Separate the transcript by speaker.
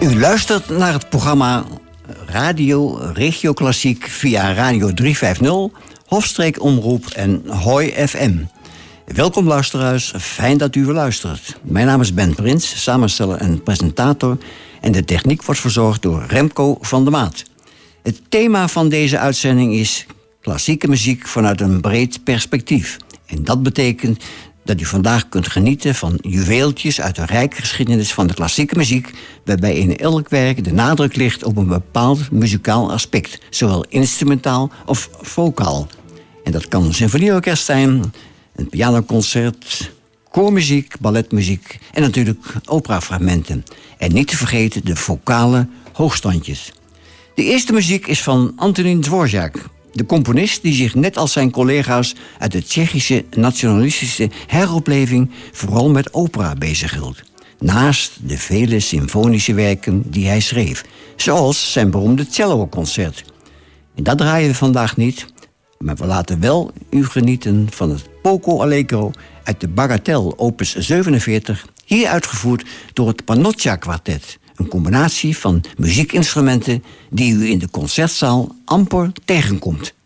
Speaker 1: U luistert naar het programma Radio Regio Klassiek via Radio 350, Hofstreek Omroep en Hoi FM. Welkom luisteraars, fijn dat u weer luistert. Mijn naam is Ben Prins, samensteller en presentator, en de techniek wordt verzorgd door Remco van der Maat. Het thema van deze uitzending is klassieke muziek vanuit een breed perspectief. En dat betekent dat u vandaag kunt genieten van juweeltjes uit de rijke geschiedenis van de klassieke muziek, waarbij in elk werk de nadruk ligt op een bepaald muzikaal aspect, zowel instrumentaal of vocaal. En dat kan een symfonieorkest zijn, een pianoconcert, koormuziek, balletmuziek en natuurlijk operafragmenten. En niet te vergeten de vocale hoogstandjes. De eerste muziek is van Antonín Dvořák, de componist die zich net als zijn collega's uit de Tsjechische nationalistische heropleving vooral met opera bezighield. Naast de vele symfonische werken die hij schreef, zoals zijn beroemde celloconcert. En dat draaien we vandaag niet, maar we laten wel u genieten van het Poco Allegro uit de Bagatelle opus 47, hier uitgevoerd door het Panocchia Quartet. Een combinatie van muziekinstrumenten die u in de concertzaal amper tegenkomt.